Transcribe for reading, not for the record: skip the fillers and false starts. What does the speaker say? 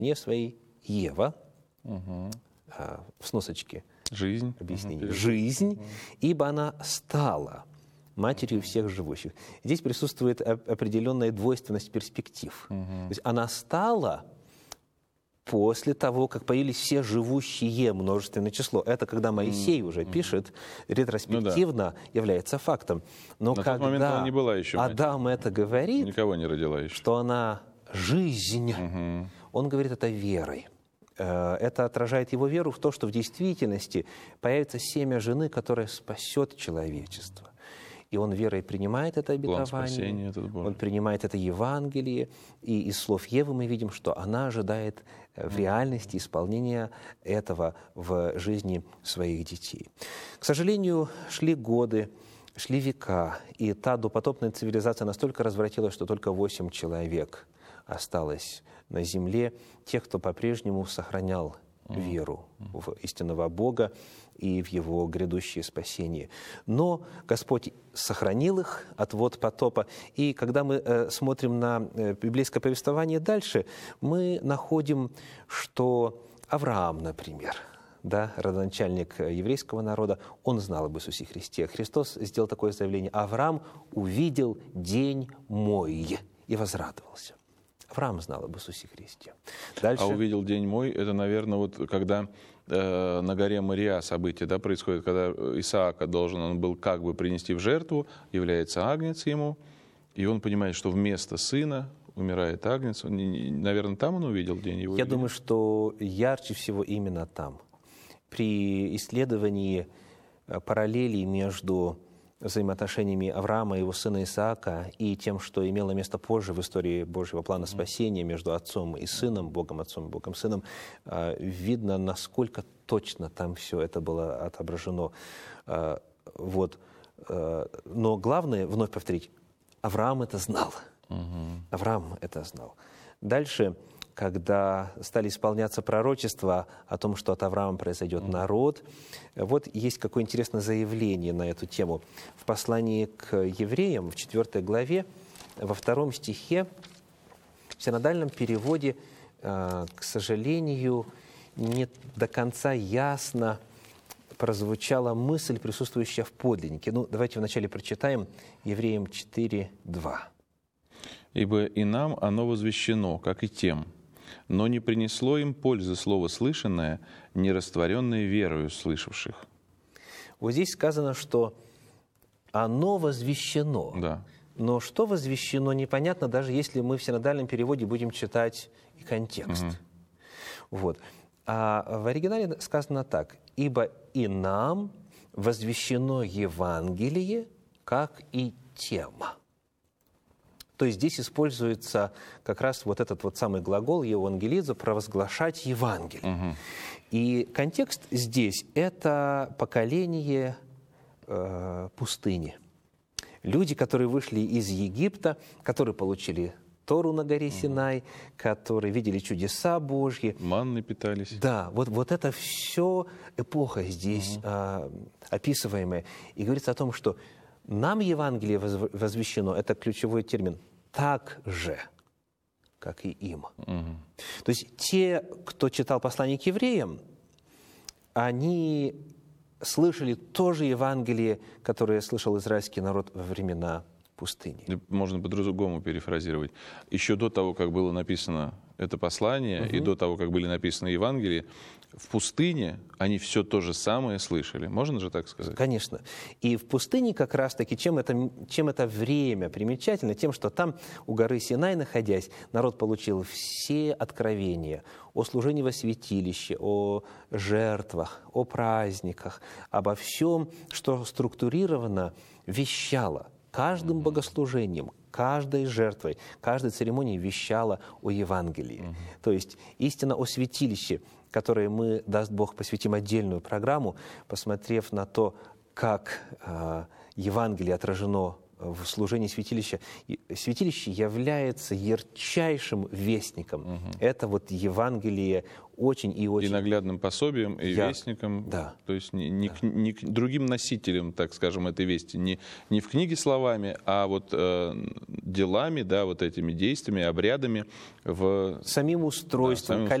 не своей Ева, в сносочке Жизнь. объяснение, жизнь, ибо она стала матерью всех живущих. Здесь присутствует определенная двойственность перспектив. То есть она стала после того, как появились все живущие, множественное число. Это когда Моисей уже пишет, ретроспективно является фактом. Но На когда тот момент она не была еще Адам это говорит, никого не родила еще. что она жизнь, он говорит это верой. Это отражает его веру в то, что в действительности появится семя жены, которое спасет человечество. И он верой принимает это обетование, он принимает это Евангелие, и из слов Евы мы видим, что она ожидает в реальности исполнения этого в жизни своих детей. К сожалению, шли годы, шли века, и та допотопная цивилизация настолько развратилась, что только 8 человек осталось на земле, тех, кто по-прежнему сохранял веру в истинного Бога и в Его грядущее спасение. Но Господь сохранил их от вод потопа. И когда мы смотрим на библейское повествование дальше, мы находим, что Авраам, например, да, родоначальник еврейского народа, он знал об Иисусе Христе. Христос сделал такое заявление: «Авраам увидел день мой и возрадовался». Авраам знал об Иисусе Христе. Дальше... А увидел день мой, это, наверное, вот когда на горе Мориа событие, да, происходит, когда Исаака он был как бы принести в жертву, является агнец ему, и он понимает, что вместо сына умирает агнец. Наверное, там он увидел день его? Я думаю, что ярче всего именно там. При исследовании параллелей между взаимоотношениями Авраама и его сына Исаака и тем, что имело место позже в истории Божьего плана спасения между отцом и сыном, Богом отцом и Богом сыном, видно, насколько точно там все это было отображено. Вот. Но главное, вновь повторить, Авраам это знал. Авраам это знал. Дальше, когда стали исполняться пророчества о том, что от Авраама произойдет народ, вот есть какое интересное заявление на эту тему. В послании к евреям, в 4 главе, во 2 стихе, в синодальном переводе, к сожалению, не до конца ясно прозвучала мысль, присутствующая в подлиннике. Ну, давайте вначале прочитаем Евреям 4:2. «Ибо и нам оно возвещено, как и тем, но не принесло им пользы слово слышанное, не растворенное верою слышавших». Вот здесь сказано, что оно возвещено. Да. Но что возвещено, непонятно, даже если мы в синодальном переводе будем читать и контекст. Вот. А в оригинале сказано так: «Ибо и нам возвещено Евангелие, как и тем». То есть здесь используется как раз вот этот вот самый глагол «евангелизо», провозглашать Евангелие. И контекст здесь – это поколение пустыни. Люди, которые вышли из Египта, которые получили Тору на горе Синай, которые видели чудеса Божьи. Манной питались. Да, вот это все эпоха здесь описываемая. И говорится о том, что нам Евангелие возвещено, это ключевой термин, так же, как и им. То есть те, кто читал послание к евреям, они слышали то же Евангелие, которое слышал израильский народ во времена пустыни. Можно по-другому перефразировать. Еще до того, как было написано это послание, и до того, как были написаны Евангелия, в пустыне они все то же самое слышали. Можно же так сказать? Конечно. И в пустыне как раз-таки, чем это время примечательно? Тем, что там, у горы Синай находясь, народ получил все откровения о служении во святилище, о жертвах, о праздниках, обо всем, что структурировано, вещало. Каждым богослужением, каждой жертвой, каждой церемонией вещала о Евангелии. То есть истина о святилище, которое мы, даст Бог, посвятим отдельную программу, посмотрев на то, как Евангелие отражено в служении святилища. И святилище является ярчайшим вестником. Это вот Евангелие очень и очень... И наглядным пособием, и вестником. Да. То есть не к другим носителям, так скажем, этой вести. Не в книге словами, а вот делами, да, вот этими действиями, обрядами. Самим устройством,